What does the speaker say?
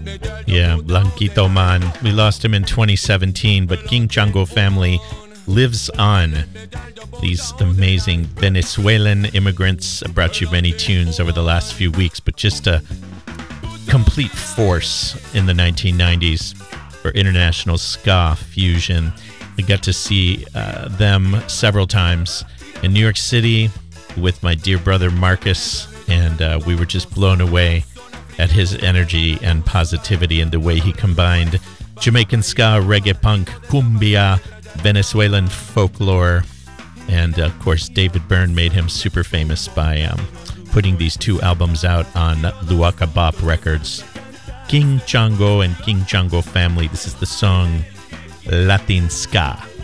Yeah, Blanquito Man. We lost him in 2017, but King Chango family lives on. These amazing Venezuelan immigrants brought you many tunes over the last few weeks, but just a complete force in the 1990s for international ska fusion. We got to see them several times in New York City with my dear brother Marcus, and we were just blown away at his energy and positivity and the way he combined Jamaican ska, reggae punk, cumbia, Venezuelan folklore, and of course David Byrne made him super famous by putting these two albums out on Luaka Bop Records. King Chango and King Chango family. This is the song Latin Ska.